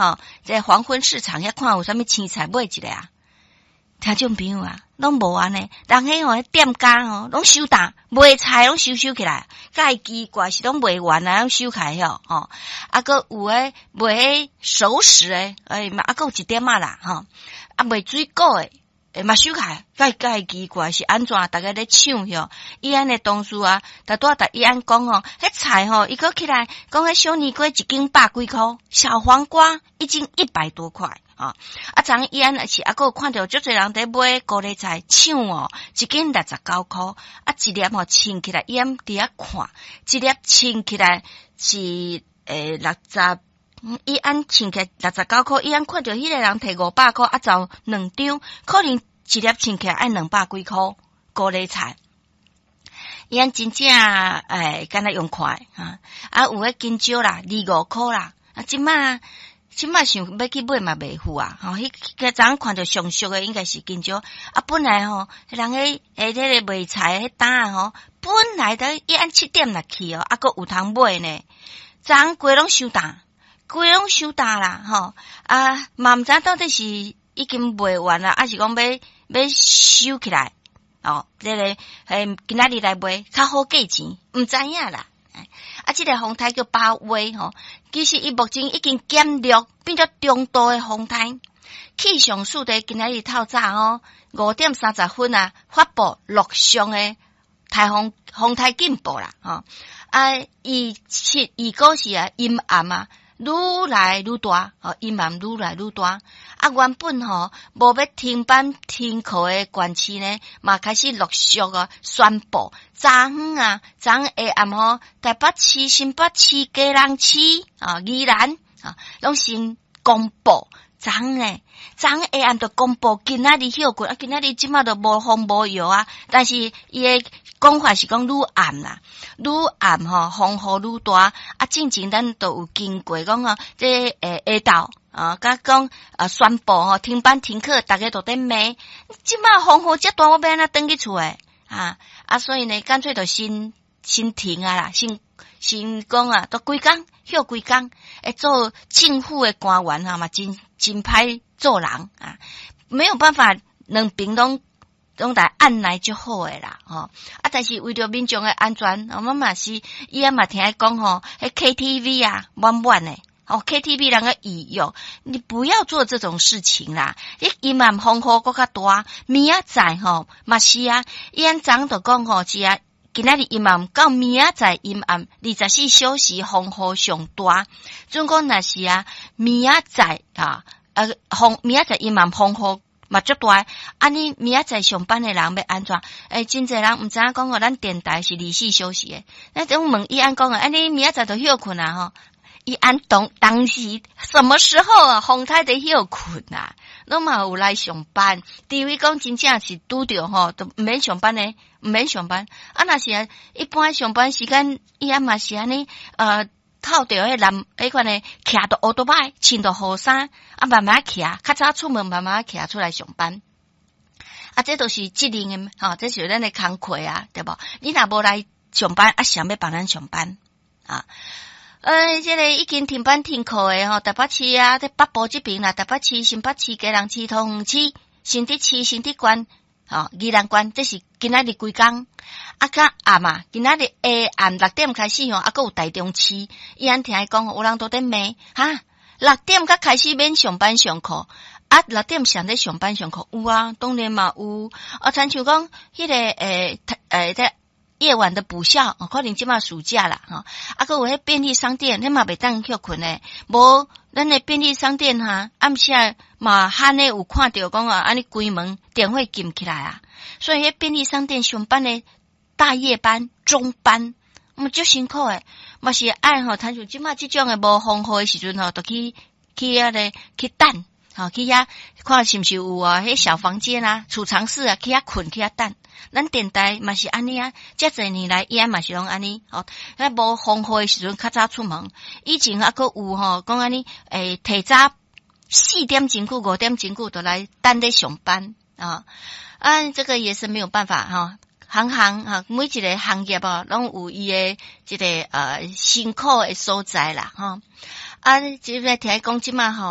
吼，在黄昏市场遐看有啥物青菜买一个啊。听众朋友啊，拢无安尼，人迄吼店家吼拢收档，卖菜拢收起来，介奇怪是拢卖完啊，拢收起来吼，啊个有诶卖迄熟食诶，嘛啊个有一点仔啦吼，啊卖水果诶，嘛收起来，介奇怪是安怎？大家咧抢吼，伊安的同事啊，逐伊安讲吼，迄菜吼，伊搁起来讲迄小年瓜一斤100几箍，小黄瓜一斤100多块。啊，昨伊安是啊，有看到足侪人在买高丽菜抢哦，一斤69箍，啊，一粒吼称起来，伊安伫遐看，一粒称起来是60，伊安称起来69箍，伊安看到迄个人摕500箍，啊，走2张，可能一粒称起来爱200几箍高丽菜，伊安真正敢若用快啊，有迄斤少啦，25箍啦，啊，即摆想要去买嘛袂赴啊！迄个昨看到上俗诶，应该是金少啊。本来吼，人迄个卖菜迄单吼，本来都伊按7点来去哦，啊，搁有通买呢。昨规拢收单啦吼啊！嘛毋知到底是已经卖完啦，还是讲要收起来哦？这个今仔日来卖较好价钱，毋知影啦。啊，这个风台叫八威吼，其实伊目前已经减弱，变作中度的风台。气象署的今仔日透早吼5点30分啊，发布陆上的风台警报啦吼。啊，预估是啊阴暗啊，愈来愈大，阴暗愈来愈大。啊，原本吼无要停班停课的县市呢，嘛开始陆续宣布。昨下暗吼，台北市、新北市、基隆市宜兰拢先公布。昨下暗就公布今仔日休困，啊，今仔日即马都无风无雨啊，但是伊的讲法是讲愈暗啦，愈暗吼，风雨愈大。啊，之前咱都有经过讲这下昼甲讲宣布吼停班停课，大家都在骂，即马风雨遮大，我要安怎转去厝诶啊，所以呢，干脆就先停啊啦，先讲啊，都几工休几工，做政府的官员嘛真歹做人啊，没有办法两边拢来按来就好诶啦啊，但是为着民众的安全，我们嘛是伊也嘛听讲吼，迄 KTV 啊，满诶。KTV 人个意用，你不要做这种事情啦。你阴暗风雨搁较大，明仔载吼嘛是啊。伊安昨就讲吼是啊，今仔日阴暗到明仔载阴暗24小时风雨上大。总共若是啊，明仔载明仔载阴暗风雨嘛足大。安尼明仔载上班的人要安怎？真侪人毋知影讲咱电台是24小时诶。那等问伊安讲安尼明仔载就休困啊吼。伊安当时什么时候啊？风台在休困啊，拢嘛有来上班。除非讲真正是拄着吼，都毋免上班呢，毋免上班。啊，若是一般上班时间，伊也嘛是安尼套着迄款呢，徛着乌托摆，穿着雨衫，啊慢慢徛，较早出门慢慢徛出来上班。啊，这都是责任的吼，这是咱的工课啊，对无？你若无来上班，啊想要帮咱上班啊？这个已经停班停课的吼，台北市啊，在北部这边啦，台北市、新北市、基隆市、桃园市、新竹市、新竹县、宜兰县，这是今仔日规工。啊，甲暗啊，今仔日下暗6点开始吼，啊，还有台中市，伊安听伊讲，有人都在骂6点才开始免上班上课。啊，6点上在上班上课有啊，当然嘛有。亲像讲迄个在夜晚的补校，可能即马暑假啦，还有迄便利商店，你嘛袂当休困诶。无，咱的便利商店暗时嘛罕诶有看到讲安尼关门，电话禁起来啊。所以迄便利商店上班的大夜班、中班，足辛苦诶。嘛是爱亲像即马即种诶无风雨诶时阵就去等。去遐看是毋是有迄小房间啊、储藏室啊，去遐困去遐等。咱电台嘛是安尼啊，遮侪年来伊嘛是拢安尼。迄无风雨诶时阵较早出门，以前还佫有讲安尼提早4点钟久、5点钟久就来等咧上班啊。这个也是没有办法行每一个行业拢有伊诶这个辛苦诶所在啦这个听讲即马